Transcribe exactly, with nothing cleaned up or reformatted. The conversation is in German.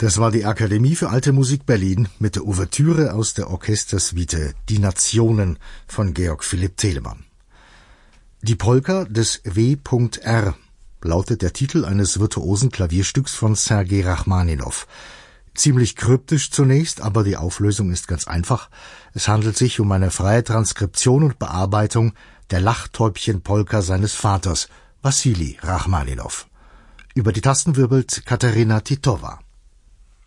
Das war die Akademie für Alte Musik Berlin mit der Ouvertüre aus der Orchestersuite Die Nationen von Georg Philipp Telemann. Die Polka des W R lautet der Titel eines virtuosen Klavierstücks von Sergei Rachmaninow. Ziemlich kryptisch zunächst, aber die Auflösung ist ganz einfach. Es handelt sich um eine freie Transkription und Bearbeitung der Lachtäubchen-Polka seines Vaters, Wassili Rachmaninow. Über die Tasten wirbelt Katerina Titova.